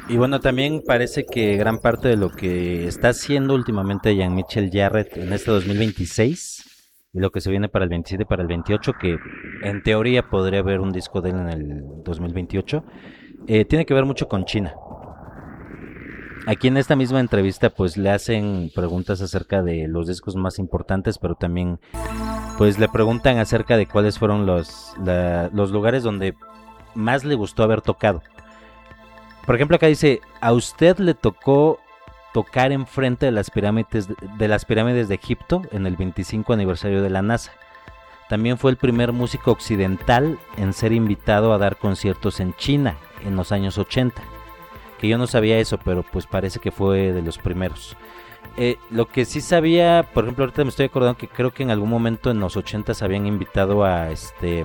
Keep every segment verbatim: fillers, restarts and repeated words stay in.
Y bueno, también parece que gran parte de lo que está haciendo últimamente Jean-Michel Jarre en este dos mil veintiséis y lo que se viene para el veintisiete y para el veintiocho, que en teoría podría haber un disco de él en el dos mil veintiocho, eh, tiene que ver mucho con China. Aquí en esta misma entrevista pues le hacen preguntas acerca de los discos más importantes, pero también pues le preguntan acerca de cuáles fueron los, la, los lugares donde más le gustó haber tocado. Por ejemplo, acá dice, a usted le tocó tocar enfrente de las pirámides de, de las pirámides de Egipto en el veinticinco aniversario de la NASA. También fue el primer músico occidental en ser invitado a dar conciertos en China en los años ochenta. Que yo no sabía eso, pero pues parece que fue de los primeros. Eh, lo que sí sabía, por ejemplo, ahorita me estoy acordando que creo que en algún momento en los ochenta se habían invitado a este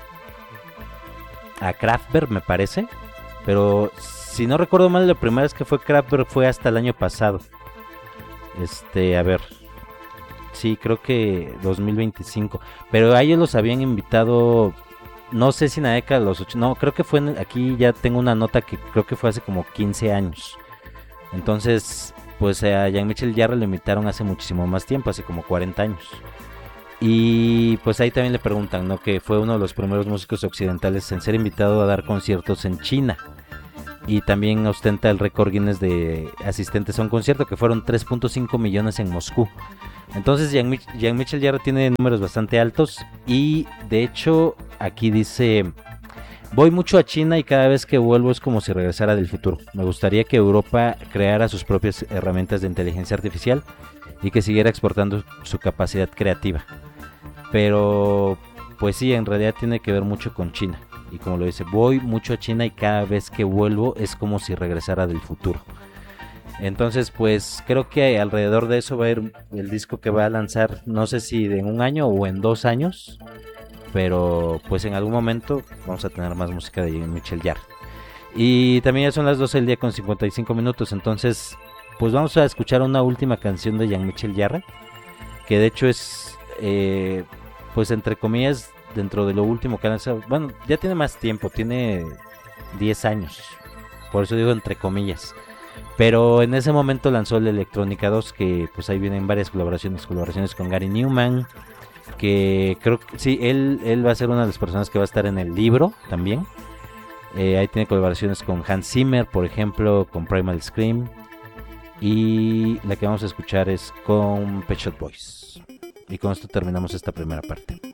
a Kraftwerk, me parece, pero si no recuerdo mal, la primera vez que fue Kraftwerk fue hasta el año pasado. Este, a ver, sí, creo que dos mil veinticinco, pero a ellos los habían invitado, no sé si en la década de los ochenta, no, creo que fue, en, aquí ya tengo una nota que creo que fue hace como quince años. Entonces, pues a Jean-Michel Jarre lo invitaron hace muchísimo más tiempo, hace como cuarenta años. Y pues ahí también le preguntan, ¿no? Que fue uno de los primeros músicos occidentales en ser invitado a dar conciertos en China. Y también ostenta el récord Guinness de asistentes a un concierto, que fueron tres punto cinco millones en Moscú. Entonces Jean-Mich- Jean-Michel Jarre tiene números bastante altos. Y de hecho aquí dice, voy mucho a China y cada vez que vuelvo es como si regresara del futuro. Me gustaría que Europa creara sus propias herramientas de inteligencia artificial y que siguiera exportando su capacidad creativa. Pero pues sí, en realidad tiene que ver mucho con China. Y como lo dice, voy mucho a China y cada vez que vuelvo es como si regresara del futuro. Entonces pues creo que alrededor de eso va a ir el disco que va a lanzar, no sé si en un año o en dos años, pero pues en algún momento vamos a tener más música de Jean-Michel Jarre. Y también ya son las doce del día con cincuenta y cinco minutos, entonces pues vamos a escuchar una última canción de Jean-Michel Jarre, que de hecho es eh, pues entre comillas dentro de lo último que ha lanzado. Bueno, ya tiene más tiempo, tiene diez años, por eso digo entre comillas, pero en ese momento lanzó el Electrónica dos, que pues ahí vienen varias colaboraciones, colaboraciones con Gary Newman, que creo que sí, él, él va a ser una de las personas que va a estar en el libro también. Eh, ahí tiene colaboraciones con Hans Zimmer, por ejemplo, con Primal Scream, y la que vamos a escuchar es con Pet Shop Boys. Y con esto terminamos esta primera parte.